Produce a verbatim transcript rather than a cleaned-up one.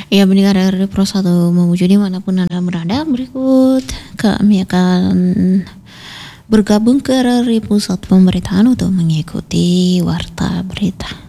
Ya, pendengar R R I Pro satu Mamuju dimanapun Anda berada, berikut kami akan bergabung ke R R I Pusat Pemberitaan untuk mengikuti Warta Berita.